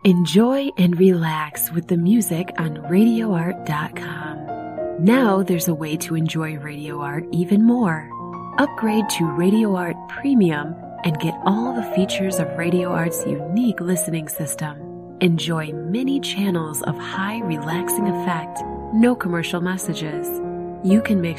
Enjoy and relax with the music on RadioArt.com. Now there's a way to enjoy Radio Art even more. Upgrade to Radio Art Premium and get all the features of Radio Art's unique listening system. Enjoy many channels of high relaxing effect, no commercial messages. You can mix